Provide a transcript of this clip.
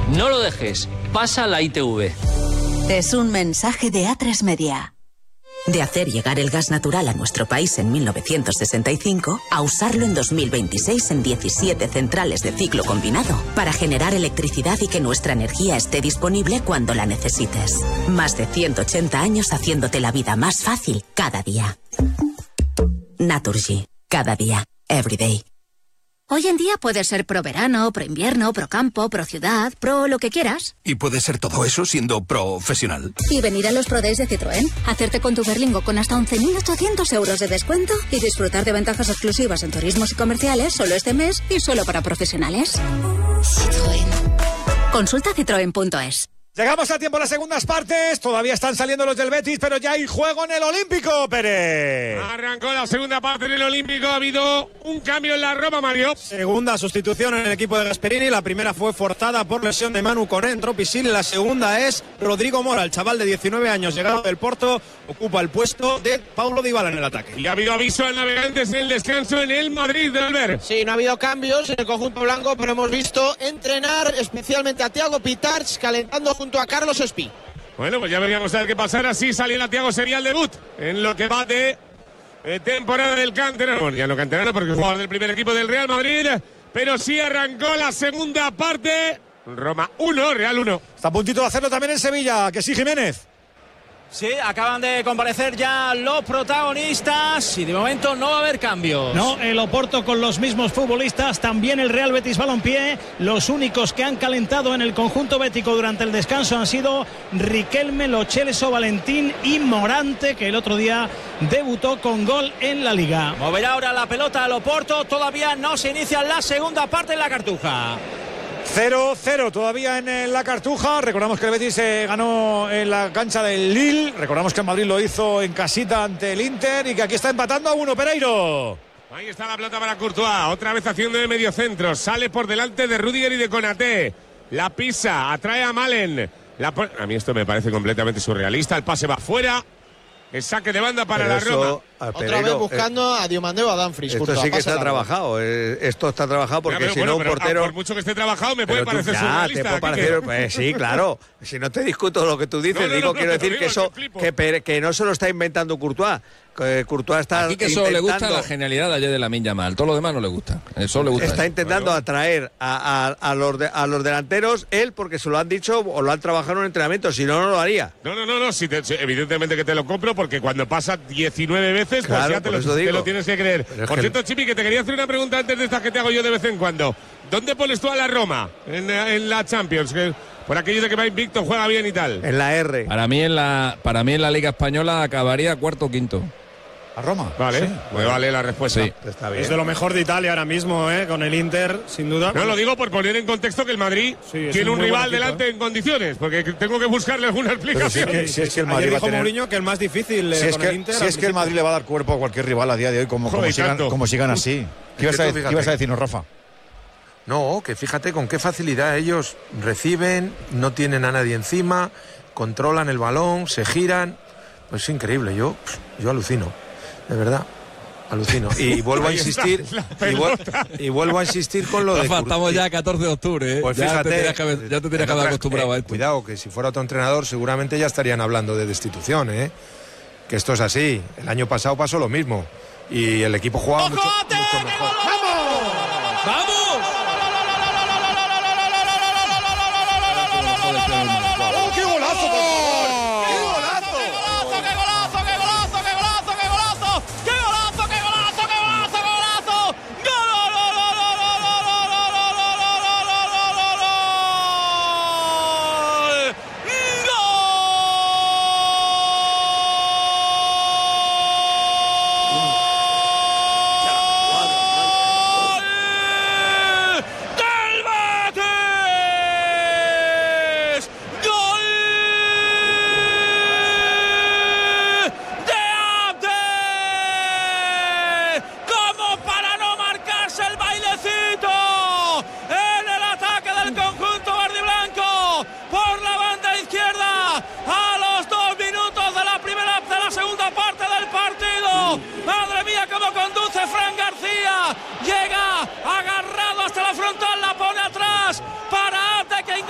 No lo dejes, pasa la ITV. Es un mensaje de A3 Media. De hacer llegar el gas natural a nuestro país en 1965 a usarlo en 2026 en 17 centrales de ciclo combinado para generar electricidad y que nuestra energía esté disponible cuando la necesites. Más de 180 años haciéndote la vida más fácil cada día. Naturgy. Cada día. Every day. Hoy en día puede ser pro verano, pro invierno, pro campo, pro ciudad, pro lo que quieras. Y puede ser todo eso siendo profesional. Y venir a los Pro Days de Citroën, hacerte con tu Berlingo con hasta 11.800 euros de descuento y disfrutar de ventajas exclusivas en turismos y comerciales solo este mes y solo para profesionales. Citroën. Consulta citroen.es. Llegamos a tiempo a las segundas partes. Todavía están saliendo los del Betis, pero ya hay juego en el Olímpico, Pérez. Arrancó la segunda parte en el Olímpico. Ha habido un cambio en la Roma, Mario. Segunda sustitución en el equipo de Gasperini. La primera fue forzada por lesión de Manu Koné, entró Piscil. La segunda es Rodrigo Mora, el chaval de 19 años, llegado del Porto. Ocupa el puesto de Paulo Dybala en el ataque. Y ha habido aviso al Navegantes en el descanso en el Madrid, de Albert. Sí, no ha habido cambios en el conjunto blanco, pero hemos visto entrenar especialmente a Thiago Pitarch, calentando junto a Carlos Espí. Bueno, pues ya veríamos a ver qué pasará. Si saliera Thiago sería el debut en lo que va de temporada del canterano. Bueno, ya no canterano porque es jugador del primer equipo del Real Madrid, pero sí arrancó la segunda parte. Roma 1, Real 1. Está a puntito de hacerlo también en Sevilla, que sí, Jiménez. Sí, acaban de comparecer ya los protagonistas y de momento no va a haber cambios. No, el Oporto con los mismos futbolistas, también el Real Betis Balompié. Los únicos que han calentado en el conjunto bético durante el descanso han sido Riquelme, Lo Celso, Valentín y Morante, que el otro día debutó con gol en la Liga. Moverá ahora la pelota al Oporto, todavía no se inicia la segunda parte en la Cartuja. 0-0 todavía en la Cartuja. Recordamos que el Betis ganó en la cancha del Lille. Recordamos que el Madrid lo hizo en casita ante el Inter y que aquí está empatando a 1, Pereiro. Ahí está la pelota para Courtois, otra vez haciendo de medio centro. Sale por delante de Rudiger y de Konaté. La pisa, atrae a Malen. A mí esto me parece completamente surrealista. El pase va fuera. El saque de banda para la Roma. Otra vez buscando a Diomandé o a Dumfries. Esto sí que está trabajado. Esto está trabajado porque si no un portero... Por mucho que esté trabajado me puede parecer surrealista. Te puede parecer, pues, sí, claro. Si no te discuto lo que tú dices, quiero decir que eso que no se lo está inventando Courtois. Courtois está aquí que eso le gusta la genialidad de ayer de Lamine Yamal. Todo lo demás no le gusta. Eso le gusta. Está intentando atraer a los delanteros él porque se lo han dicho o lo han trabajado en un entrenamiento. Si no, no lo haría. No. Evidentemente que te lo compro porque cuando pasa 19 veces claro, pues ya te lo tienes que creer. Por cierto, Chipi, que te quería hacer una pregunta antes de esta que te hago yo de vez en cuando. ¿Dónde pones tú a la Roma en la Champions? Por aquello de que va invicto, juega bien y tal. En la R. Para mí en la Liga Española acabaría cuarto o quinto. ¿A Roma? Vale, sí, bueno, vale la respuesta. Sí. Está bien. Es de lo mejor de Italia ahora mismo, con el Inter, sin duda. No, lo digo por poner en contexto que el Madrid tiene un rival delante en condiciones, porque tengo que buscarle alguna explicación. Si es que el Madrid ayer va a dijo tener... Mourinho que el más difícil con el Inter. Si es que el Madrid le va a dar cuerpo a cualquier rival a día de hoy, como sigan así. ¿Qué ibas a decirnos, Rafa? No, que fíjate con qué facilidad ellos reciben, no tienen a nadie encima, controlan el balón, se giran. Pues es increíble, yo alucino, de verdad. Alucino. Y vuelvo a insistir. Y vuelvo a insistir con lo Rafa, de. Estamos ya a 14 de octubre, ¿eh? Pues ya fíjate. Ya te tenías que haber acostumbrado a esto. Cuidado, que si fuera otro entrenador, seguramente ya estarían hablando de destitución, ¿eh? Que esto es así. El año pasado pasó lo mismo. Y el equipo jugaba mucho mejor. ¡Vamos!